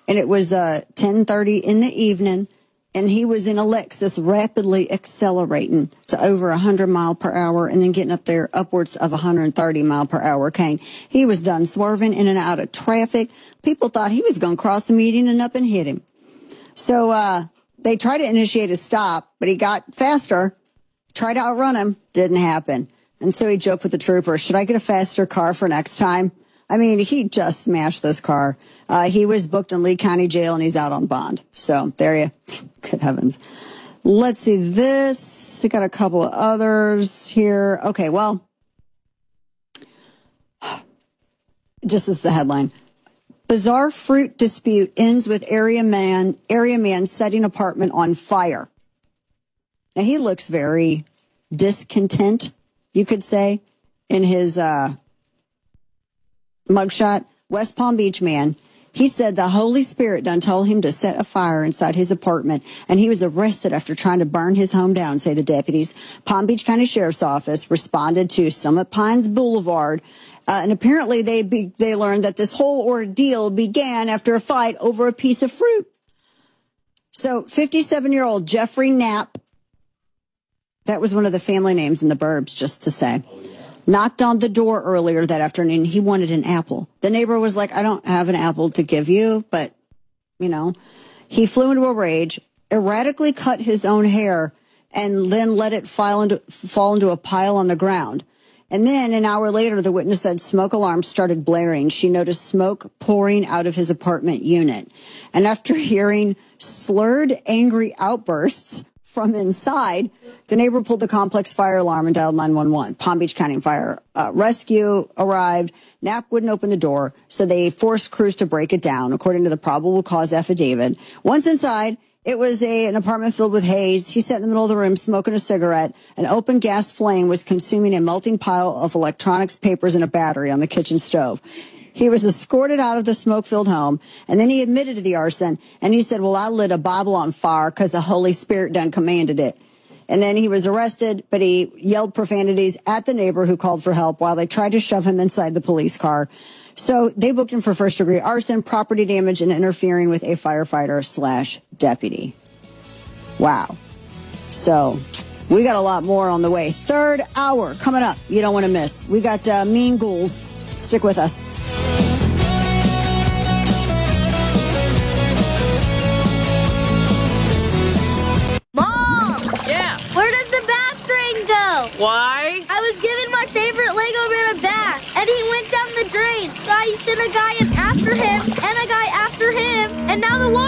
and it was 10:30 in the evening, and he was in a Lexus rapidly accelerating to over 100 mile per hour and then getting up there upwards of 130 mile per hour. Kane, he was done swerving in and out of traffic. People thought he was going to cross the median and up and hit him. So they tried to initiate a stop, but he got faster, tried to outrun him, didn't happen. And so he joked with the trooper, should I get a faster car for next time? I mean, he just smashed this car. He was booked in Lee County Jail, and he's out on bond. So there you, good heavens. Let's see this. We got a couple of others here. Okay, well, just as the headline. Bizarre fruit dispute ends with area man setting apartment on fire. Now, he looks very discontent, you could say, in his mugshot. West Palm Beach man, he said the Holy Spirit done told him to set a fire inside his apartment, and he was arrested after trying to burn his home down, say the deputies. Palm Beach County Sheriff's Office responded to Summit Pines Boulevard, and apparently they learned that this whole ordeal began after a fight over a piece of fruit. So 57-year-old Jeffrey Knapp, that was one of the family names in the burbs, just to say, knocked on the door earlier that afternoon. He wanted an apple. The neighbor was like, I don't have an apple to give you, but, you know. He flew into a rage, erratically cut his own hair, and then let it fall into a pile on the ground. And then an hour later, the witness said smoke alarms started blaring. She noticed smoke pouring out of his apartment unit. And after hearing slurred, angry outbursts from inside, the neighbor pulled the complex fire alarm and dialed 911. Palm Beach County Fire Rescue arrived. Knapp wouldn't open the door, so they forced crews to break it down, according to the probable cause affidavit. Once inside, it was an apartment filled with haze. He sat in the middle of the room smoking a cigarette. An open gas flame was consuming a melting pile of electronics, papers, and a battery on the kitchen stove. He was escorted out of the smoke-filled home, and then he admitted to the arson, and he said, well, I lit a Bible on fire because the Holy Spirit done commanded it. And then he was arrested, but he yelled profanities at the neighbor who called for help while they tried to shove him inside the police car. So they booked him for first-degree arson, property damage, and interfering with a firefighter/deputy. Wow. So we got a lot more on the way. Third hour coming up. You don't want to miss. We got Mean Ghouls. Stick with us. Mom! Yeah. Where does the bath drain go? Why? I was giving my favorite Lego man a bath, and he went down the drain. So I sent a guy in after him, and a guy after him, and now the water